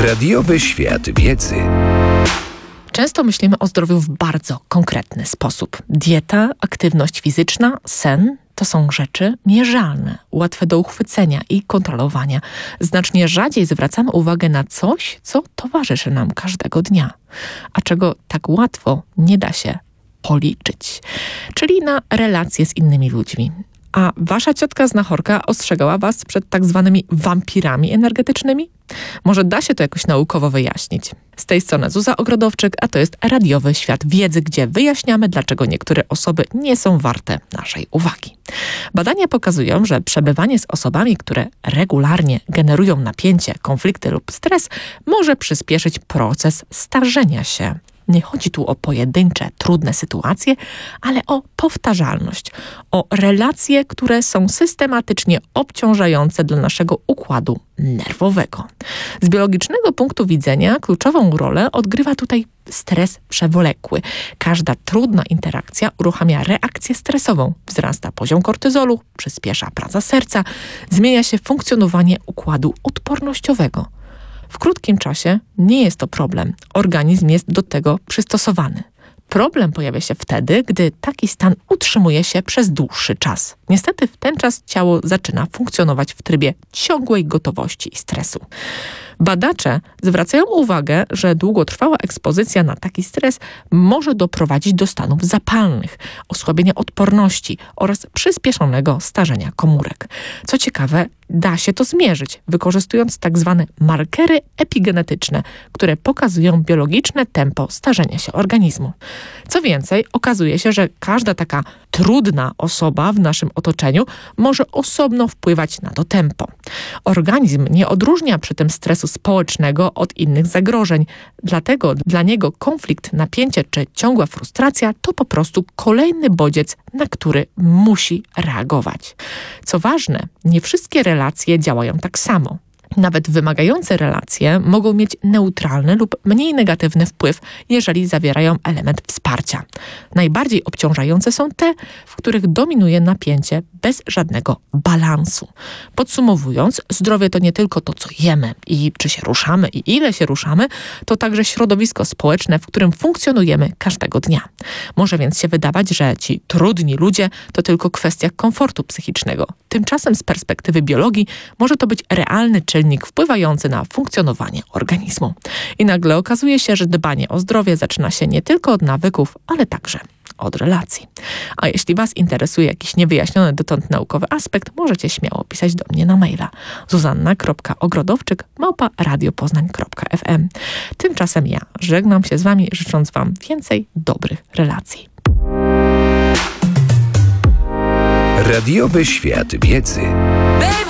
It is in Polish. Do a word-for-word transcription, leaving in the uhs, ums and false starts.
Radiowy świat wiedzy. Często myślimy o zdrowiu w bardzo konkretny sposób. Dieta, aktywność fizyczna, sen to są rzeczy mierzalne, łatwe do uchwycenia i kontrolowania. Znacznie rzadziej zwracamy uwagę na coś, co towarzyszy nam każdego dnia, a czego tak łatwo nie da się policzyć, czyli na relacje z innymi ludźmi. A wasza ciotka znachorka ostrzegała was przed tak zwanymi wampirami energetycznymi? Może da się to jakoś naukowo wyjaśnić. Z tej strony Zuza Ogrodowczyk, a to jest Radiowy Świat Wiedzy, gdzie wyjaśniamy, dlaczego niektóre osoby nie są warte naszej uwagi. Badania pokazują, że przebywanie z osobami, które regularnie generują napięcie, konflikty lub stres, może przyspieszyć proces starzenia się. Nie chodzi tu o pojedyncze, trudne sytuacje, ale o powtarzalność, o relacje, które są systematycznie obciążające dla naszego układu nerwowego. Z biologicznego punktu widzenia kluczową rolę odgrywa tutaj stres przewlekły. Każda trudna interakcja uruchamia reakcję stresową. Wzrasta poziom kortyzolu, przyspiesza praca serca, zmienia się funkcjonowanie układu odpornościowego. W krótkim czasie nie jest to problem. Organizm jest do tego przystosowany. Problem pojawia się wtedy, gdy taki stan utrzymuje się przez dłuższy czas. Niestety w ten czas ciało zaczyna funkcjonować w trybie ciągłej gotowości i stresu. Badacze zwracają uwagę, że długotrwała ekspozycja na taki stres może doprowadzić do stanów zapalnych, osłabienia odporności oraz przyspieszonego starzenia komórek. Co ciekawe, da się to zmierzyć, wykorzystując tak zwane markery epigenetyczne, które pokazują biologiczne tempo starzenia się organizmu. Co więcej, okazuje się, że każda taka trudna osoba w naszym otoczeniu może osobno wpływać na to tempo. Organizm nie odróżnia przy tym stresu społecznego od innych zagrożeń. Dlatego dla niego konflikt, napięcie czy ciągła frustracja to po prostu kolejny bodziec, na który musi reagować. Co ważne, nie wszystkie relacje działają tak samo. Nawet wymagające relacje mogą mieć neutralny lub mniej negatywny wpływ, jeżeli zawierają element wsparcia. Najbardziej obciążające są te, w których dominuje napięcie bez żadnego balansu. Podsumowując, zdrowie to nie tylko to, co jemy i czy się ruszamy i ile się ruszamy, to także środowisko społeczne, w którym funkcjonujemy każdego dnia. Może więc się wydawać, że ci trudni ludzie to tylko kwestia komfortu psychicznego. Tymczasem z perspektywy biologii może to być realny czynnik wpływający na funkcjonowanie organizmu. I nagle okazuje się, że dbanie o zdrowie zaczyna się nie tylko od nawyków, ale także od relacji. A jeśli was interesuje jakiś niewyjaśniony dotąd naukowy aspekt, możecie śmiało pisać do mnie na maila zuzanna kropka ogrodowczyk małpa radiopoznań kropka f m. Tymczasem ja żegnam się z wami, życząc wam więcej dobrych relacji. Radiowy Świat Wiedzy.